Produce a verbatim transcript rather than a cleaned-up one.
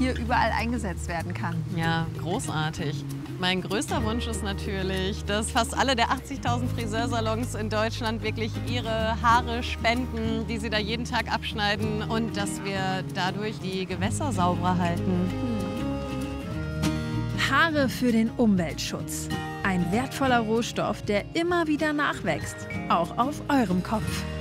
hier überall eingesetzt werden kann. Ja, großartig. Mein größter Wunsch ist natürlich, dass fast alle der achtzigtausend Friseursalons in Deutschland wirklich ihre Haare spenden, die sie da jeden Tag abschneiden, und dass wir dadurch die Gewässer sauberer halten. Haare für den Umweltschutz. Ein wertvoller Rohstoff, der immer wieder nachwächst. Auch auf eurem Kopf.